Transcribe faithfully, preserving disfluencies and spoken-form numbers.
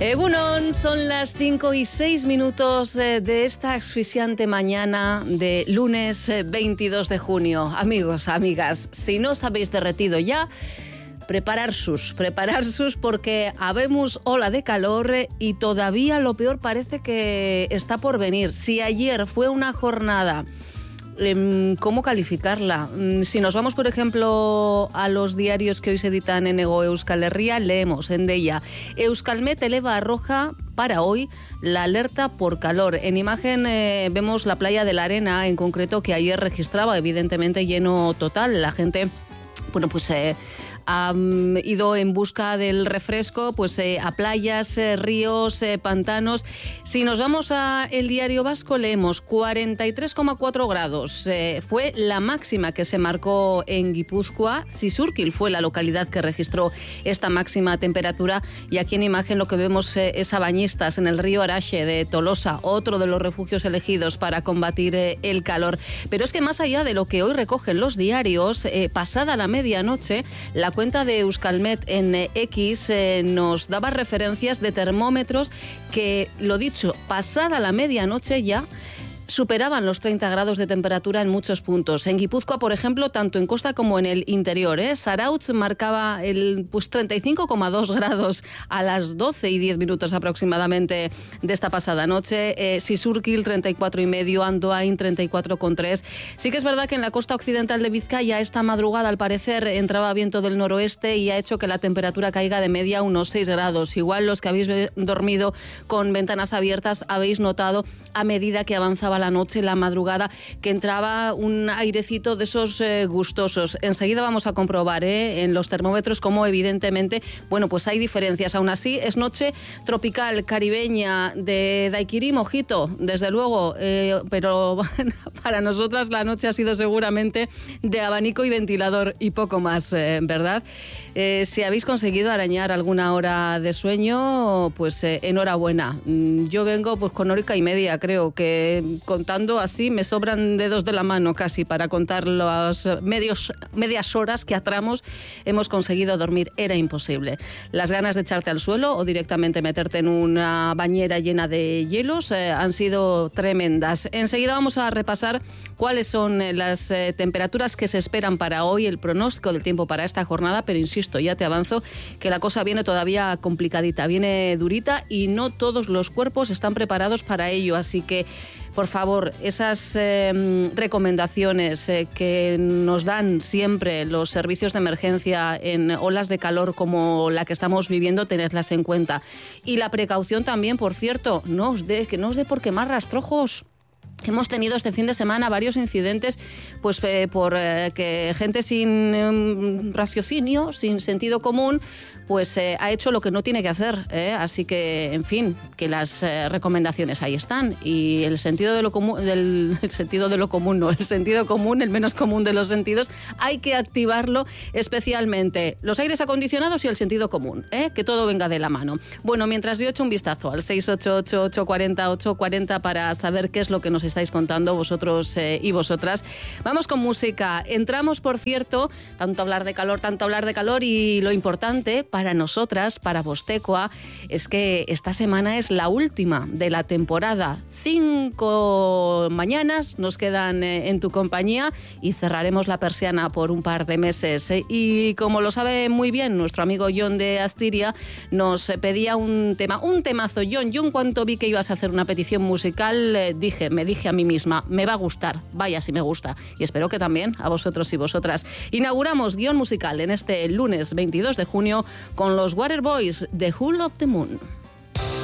Egunon, son las cinco y seis minutos de esta asfixiante mañana de lunes veintidós de junio. Amigos, amigas, si no os habéis derretido ya, preparar sus, preparar sus porque habemos ola de calor y todavía lo peor parece que está por venir. Si ayer fue una jornada... ¿Cómo calificarla? Si nos vamos, por ejemplo, a los diarios que hoy se editan en Ego Euskal Herria, leemos en Deia: Euskalmet eleva a roja para hoy la alerta por calor. En imagen eh, vemos la playa de la Arena, en concreto, que ayer registraba evidentemente lleno total. La gente, bueno, pues... Eh, ha um, ido en busca del refresco pues eh, a playas, eh, ríos, eh, pantanos. Si nos vamos a el Diario Vasco, leemos cuarenta y tres coma cuatro grados. Eh, fue la máxima que se marcó en Guipúzcoa. Zisurkil fue la localidad que registró esta máxima temperatura. Y aquí en imagen lo que vemos eh, es a bañistas en el río Araxe de Tolosa, otro de los refugios elegidos para combatir eh, el calor. Pero es que más allá de lo que hoy recogen los diarios, eh, pasada la medianoche, la cuenta de Euskalmet en X eh, nos daba referencias de termómetros que, lo dicho, pasada la medianoche ya superaban los treinta grados de temperatura en muchos puntos. En Guipúzcoa, por ejemplo, tanto en costa como en el interior, ¿eh? Zarautz marcaba el pues treinta y cinco coma dos grados a las doce y diez minutos aproximadamente de esta pasada noche. Eh, Zisurkil treinta y cuatro coma cinco, Andoain treinta y cuatro coma tres. Sí que es verdad que en la costa occidental de Vizcaya esta madrugada, al parecer, entraba viento del noroeste y ha hecho que la temperatura caiga de media unos seis grados. Igual los que habéis dormido con ventanas abiertas habéis notado a medida que avanzaba la noche, la madrugada, que entraba un airecito de esos eh, gustosos. Enseguida vamos a comprobar eh, en los termómetros cómo evidentemente, bueno, pues hay diferencias. Aún así, es noche tropical, caribeña, de daiquiri, mojito, desde luego, eh, pero para nosotras la noche ha sido seguramente de abanico y ventilador y poco más, eh, ¿verdad? Eh, si habéis conseguido arañar alguna hora de sueño, pues eh, enhorabuena. Yo vengo pues con horica y media, creo que contando así me sobran dedos de la mano casi para contar las medios, medias horas que a tramos hemos conseguido dormir. Era imposible. Las ganas de echarte al suelo o directamente meterte en una bañera llena de hielos eh, han sido tremendas. Enseguida vamos a repasar cuáles son eh, las eh, temperaturas que se esperan para hoy, el pronóstico del tiempo para esta jornada, pero insisto, ya te avanzo que la cosa viene todavía complicadita, viene durita y no todos los cuerpos están preparados para ello, así que por favor, esas eh, recomendaciones eh, que nos dan siempre los servicios de emergencia en olas de calor como la que estamos viviendo, tenedlas en cuenta. Y la precaución también, por cierto, no os dé, que no os dé por quemar rastrojos. Hemos tenido este fin de semana varios incidentes pues eh, por eh, que gente sin eh, raciocinio, sin sentido común, pues eh, ha hecho lo que no tiene que hacer. ¿eh? Así que, en fin, que las eh, recomendaciones ahí están. Y el sentido de lo común, del, el sentido de lo común, no, el sentido común, el menos común de los sentidos, hay que activarlo especialmente. Los aires acondicionados y el sentido común, ¿eh? que todo venga de la mano. Bueno, mientras yo echo un vistazo al seis ocho ocho, ocho cuatro cero, ocho cuatro cero para saber qué es lo que nos estáis contando vosotros eh, y vosotras. Vamos con música. Entramos, por cierto, tanto hablar de calor, tanto hablar de calor y lo importante para nosotras, para Vostecoa, es que esta semana es la última de la temporada. Cinco mañanas nos quedan eh, en tu compañía y cerraremos la persiana por un par de meses. Eh. Y como lo sabe muy bien nuestro amigo John de Astiria, nos eh, pedía un tema, un temazo. John, yo en cuanto vi que ibas a hacer una petición musical, eh, dije, me dije a mí misma, me va a gustar, vaya si me gusta, y espero que también a vosotros y vosotras. Inauguramos guión musical en este lunes veintidós de junio con los Waterboys de Hull of the Moon.